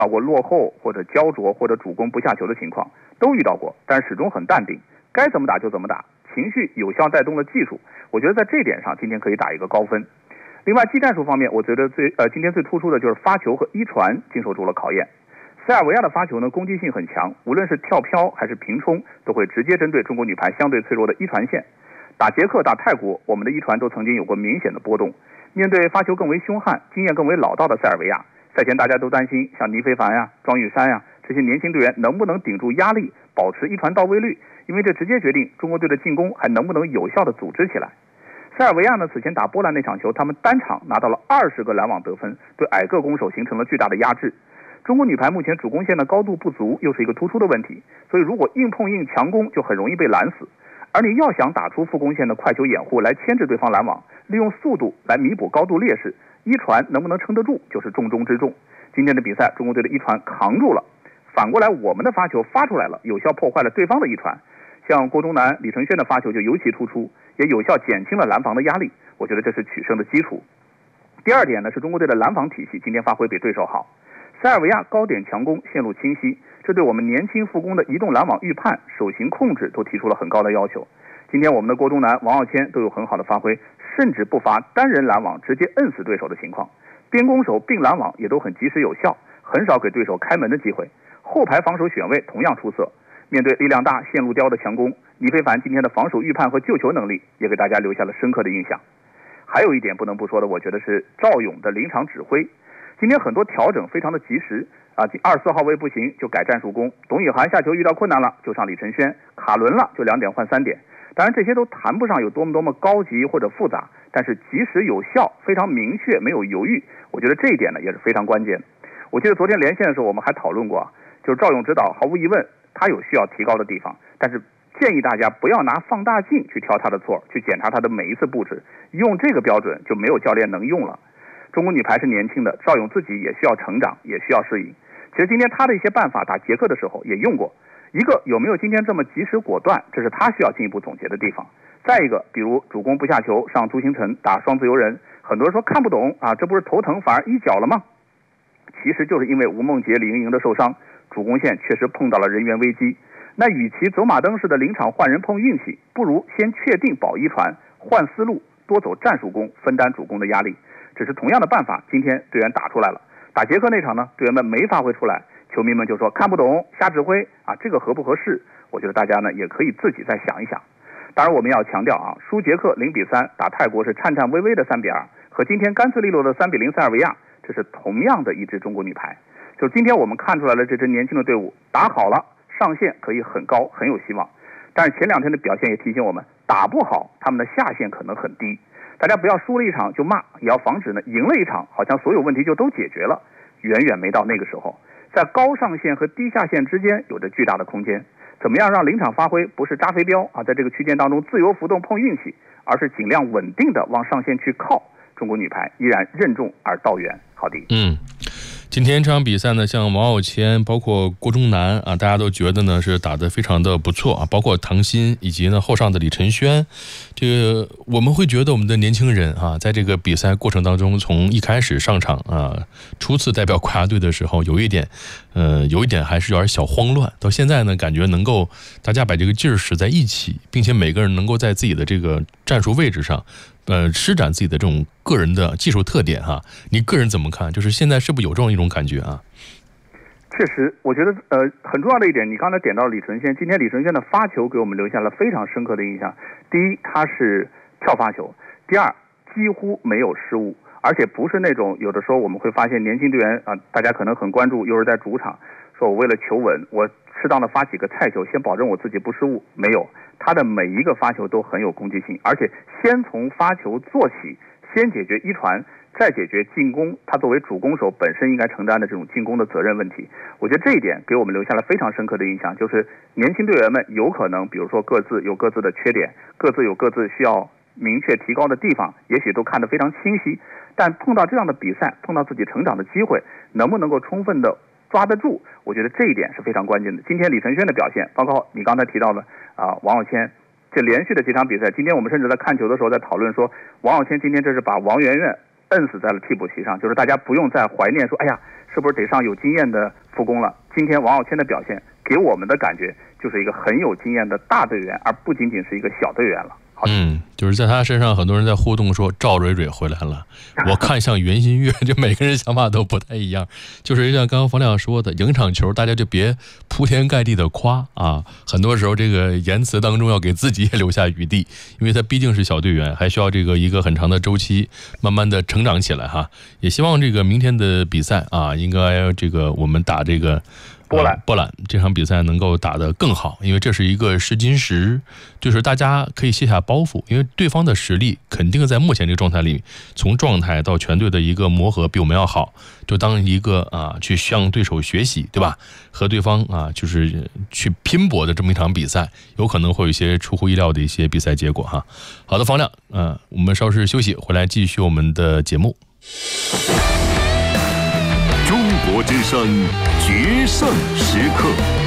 过落后或者焦灼或者主攻不下球的情况，都遇到过，但始终很淡定，该怎么打就怎么打，情绪有效带动了技术，我觉得在这一点上今天可以打一个高分。另外技战术方面，我觉得今天最突出的就是发球和一传经受住了考验。塞尔维亚的发球呢，攻击性很强，无论是跳飘还是平冲，都会直接针对中国女排相对脆弱的一传线。打捷克、打泰国，我们的一传都曾经有过明显的波动。面对发球更为凶悍、经验更为老道的塞尔维亚，赛前大家都担心像倪飞凡呀、庄玉珊呀这些年轻队员能不能顶住压力，保持一传到位率，因为这直接决定中国队的进攻还能不能有效地组织起来。塞尔维亚呢，此前打波兰那场球，他们单场拿到了20个拦网得分，对矮个攻手形成了巨大的压制。中国女排目前主攻线的高度不足，又是一个突出的问题，所以如果硬碰硬强攻，就很容易被拦死。而你要想打出副攻线的快球掩护来牵制对方拦网，利用速度来弥补高度劣势，一传能不能撑得住就是重中之重。今天的比赛，中国队的一传扛住了，反过来我们的发球发出来了，有效破坏了对方的一传。像郭冬楠、李承铉的发球就尤其突出，也有效减轻了拦防的压力，我觉得这是取胜的基础。第二点呢，是中国队的拦防体系今天发挥比对手好。塞尔维亚高点强攻，线路清晰，这对我们年轻副攻的移动拦网预判、手型控制都提出了很高的要求。今天我们的郭冬楠、王傲谦都有很好的发挥，甚至不乏单人拦网直接摁死对手的情况。边攻手并拦网也都很及时有效，很少给对手开门的机会。后排防守选位同样出色。面对力量大、线路刁的强攻，倪飞凡今天的防守预判和救球能力也给大家留下了深刻的印象。还有一点不能不说的，我觉得是赵勇的临场指挥。今天很多调整非常的及时24号位不行就改战术攻，董宇涵下球遇到困难了就上李承铉，卡伦了就2点换3点。当然这些都谈不上有多么高级或者复杂，但是及时有效，非常明确，没有犹豫，我觉得这一点呢也是非常关键的。我记得昨天连线的时候我们还讨论过就是赵勇指导毫无疑问他有需要提高的地方，但是建议大家不要拿放大镜去挑他的错，去检查他的每一次布置，用这个标准就没有教练能用了。中国女排是年轻的，赵勇自己也需要成长，也需要适应。其实今天他的一些办法打捷克的时候也用过，一个有没有今天这么及时果断，这是他需要进一步总结的地方。再一个，比如主攻不下球上朱星辰打双自由人，很多人说看不懂这不是头疼反而一脚了吗？其实就是因为吴梦洁、李盈莹的受伤，主攻线确实碰到了人员危机。那与其走马灯式的临场换人碰运气，不如先确定保一传，换思路，多走战术攻，分担主攻的压力。只是同样的办法，今天队员打出来了。打捷克那场呢，队员们没发挥出来，球迷们就说看不懂，瞎指挥这个合不合适？我觉得大家呢也可以自己再想一想。当然我们要强调输捷克0-3，打泰国是颤颤巍巍的3-2，和今天干脆利落的3-0塞尔维亚，这是同样的一支中国女排。就是今天我们看出来了，这支年轻的队伍打好了，上限可以很高，很有希望。但是前2天的表现也提醒我们，打不好他们的下限可能很低。大家不要输了一场就骂，也要防止呢赢了一场好像所有问题就都解决了，远远没到那个时候。在高上限和低下限之间有着巨大的空间。怎么样让临场发挥不是扎飞镖在这个区间当中自由浮动碰运气，而是尽量稳定的往上限去靠，中国女排依然任重而道远。好的。 今天这场比赛呢，像王傲谦包括郭冬楠大家都觉得呢是打得非常的不错包括唐鑫以及呢后上的李承铉，这个我们会觉得我们的年轻人在这个比赛过程当中，从一开始上场初次代表国家队的时候有一点还是有点小慌乱，到现在呢感觉能够大家把这个劲儿使在一起，并且每个人能够在自己的这个战术位置上施展自己的这种个人的技术特点你个人怎么看？就是现在是不是有这种一种感觉确实，我觉得很重要的一点，你刚才点到李承铉，今天李承铉的发球给我们留下了非常深刻的印象。第一，他是跳发球；第二，几乎没有失误，而且不是那种有的时候我们会发现年轻队员大家可能很关注，又是在主场，说我为了求稳，我适当的发几个菜球，先保证我自己不失误。没有，他的每一个发球都很有攻击性，而且先从发球做起，先解决一传，再解决进攻，他作为主攻手本身应该承担的这种进攻的责任问题。我觉得这一点给我们留下了非常深刻的印象，就是年轻队员们有可能比如说各自有各自的缺点，各自有各自需要明确提高的地方，也许都看得非常清晰，但碰到这样的比赛，碰到自己成长的机会，能不能够充分的抓得住，我觉得这一点是非常关键的。今天李承铉的表现，包括你刚才提到的王傲谦，这连续的几场比赛，今天我们甚至在看球的时候在讨论说，王傲谦今天这是把王媛媛摁死在了替补席上，就是大家不用再怀念说，哎呀，是不是得上有经验的副攻了？今天王傲谦的表现给我们的感觉就是一个很有经验的大队员，而不仅仅是一个小队员了。 就是在他身上，很多人在互动说赵蕊蕊回来了，我看像袁心玥，就每个人想法都不太一样。就是像刚刚冯亮说的，赢场球大家就别铺天盖地的夸啊，很多时候这个言辞当中要给自己也留下余地，因为他毕竟是小队员，还需要一个很长的周期，慢慢的成长起来哈。也希望这个明天的比赛啊，应该我们打这个波兰这场比赛能够打得更好，因为这是一个试金石，就是大家可以卸下包袱，因为对方的实力肯定在目前这个状态里，从状态到全队的一个磨合比我们要好，就当一个去向对手学习，对吧？和对方就是去拼搏的这么一场比赛，有可能会有一些出乎意料的一些比赛结果哈。好的，方亮，我们稍事休息，回来继续我们的节目。 中国之声决胜时刻，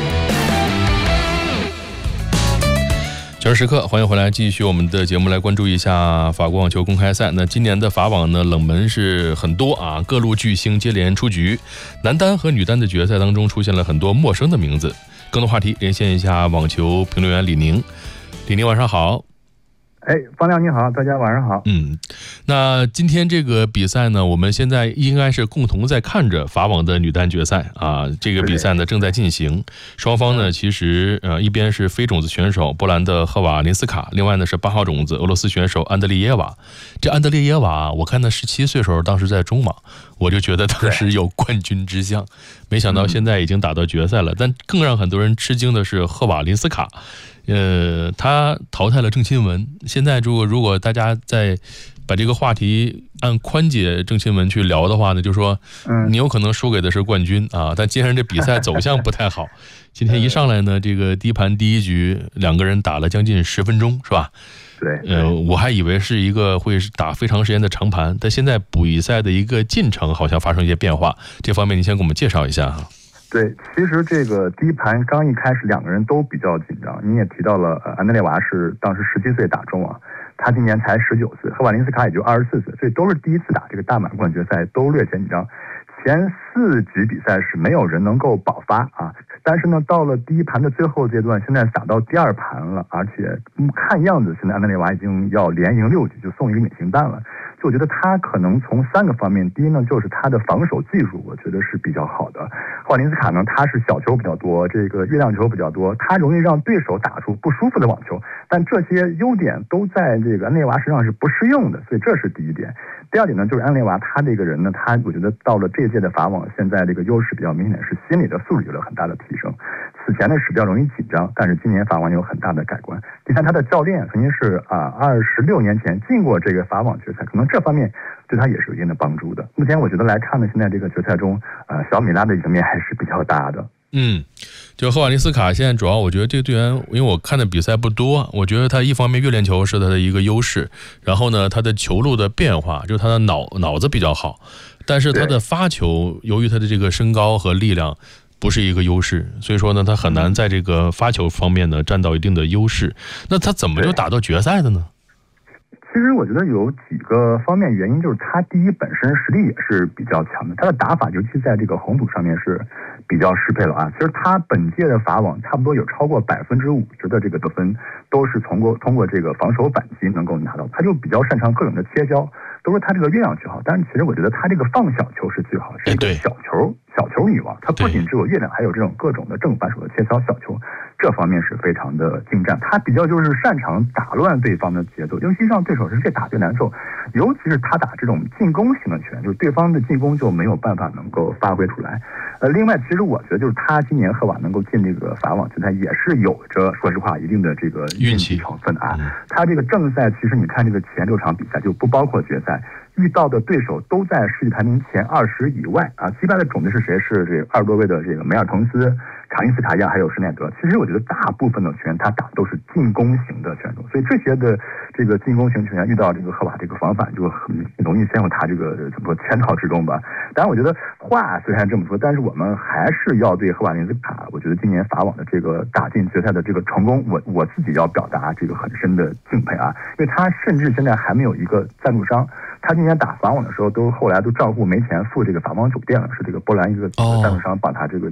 决胜时刻，欢迎回来，继续我们的节目，来关注一下法国网球公开赛。那今年的法网呢，冷门是很多啊，各路巨星接连出局，男单和女单的决赛当中出现了很多陌生的名字。更多话题，连线一下网球评论员李宁。李宁，晚上好。 方亮你好，大家晚上好。 那今天这个比赛呢，我们现在应该是共同在看着法网的女单决赛啊。这个比赛呢正在进行，双方呢其实一边是非种子选手波兰的赫瓦林斯卡，另外呢是8号种子俄罗斯选手安德烈耶娃。这安德烈耶娃，我看他17岁时候当时在中网，我就觉得当时有冠军之相，没想到现在已经打到决赛了。但更让很多人吃惊的是赫瓦林斯卡。他淘汰了郑钦文。现在如果大家再把这个话题按宽解郑钦文去聊的话呢，就说你有可能输给的是冠军啊，但既然这比赛走向不太好，今天一上来呢，这个第一盘第一局两个人打了将近10分钟，是吧？ 对， 我还以为是一个会打非常时间的长盘，但现在比赛的一个进程好像发生一些变化，这方面您先给我们介绍一下哈。 对，其实这个第一盘刚一开始两个人都比较紧张。你也提到了，安德烈娃是当时17岁打中网，他今年才19岁，赫瓦林斯卡也就24岁，所以都是第一次打这个大满贯决赛，都略显紧张。前4局比赛是没有人能够保发啊，但是呢，到了第一盘的最后阶段，现在打到第2盘了，而且看样子现在安德烈娃已经要连赢6局，就送一个免刑蛋了。我觉得他可能从3个方面，第一呢就是他的防守技术，我觉得是比较好的。赫瓦林斯卡呢，他是小球比较多，这个月亮球比较多，他容易让对手打出不舒服的网球，但这些优点都在这个安德烈娃身上是不适用的，所以这是第一点。第二点呢，就是安德烈娃他这个人呢，我觉得到了这届的法网，现在这个优势比较明显，是心理的素质有了很大的提升。此前呢是比较容易紧张，但是今年法网有很大的改观。第三，他的教练曾经是26年前进过这个法网决赛，可能这方面对他也是有一定的帮助的。目前我觉得来看呢，现在这个决赛中，小米拉的赢面还是比较大的。 就赫瓦林斯卡现在主要，我觉得这个队员，因为我看的比赛不多，我觉得他一方面月练球是他的一个优势，然后呢，他的球路的变化，就是他的脑子比较好，但是他的发球，由于他的这个身高和力量不是一个优势，所以说呢，他很难在这个发球方面呢占到一定的优势。那他怎么就打到决赛的呢？ 其实我觉得有几个方面原因，就是他第一本身实力也是比较强的，他的打法尤其在这个红土上面是比较适配了啊。其实他本届的法网差不多有超过50%的这个得分都是通过这个防守反击能够拿到，他就比较擅长各种的切削，都说他这个月亮球好，但是其实我觉得他这个放小球是最好，是一个小球女王，他不仅只有月亮，还有这种各种的正反手的切削小球，这方面是非常的精湛。他比较就是擅长打乱对方的节奏，尤其让对手是越打越难受，尤其是他打这种进攻型的拳，就是对方的进攻就没有办法能够发挥出来。另外，其实我觉得就是他今年赫瓦能够进这个法网决赛，也是有着说实话一定的这个运气成分啊。他这个正赛其实你看这个前6场比赛就不包括决赛，遇到的对手都在世界排名前20以外啊。击败的种子是谁？是这个20多位的这个梅尔滕斯、 卡林斯卡娅还有施耐德，其实我觉得大部分的球员他打都是进攻型的选手，所以这些的这个进攻型球员遇到这个赫瓦这个防反，就很容易陷入他这个怎么说圈套之中吧。当然，我觉得话虽然这么说，但是我们还是要对赫瓦林斯卡，我觉得今年法网的这个打进决赛的这个成功，我自己要表达这个很深的敬佩啊，因为他甚至现在还没有一个赞助商。他今年打法网的时候，后来都账户没钱付这个法网酒店了，是这个波兰一个赞助商帮他这个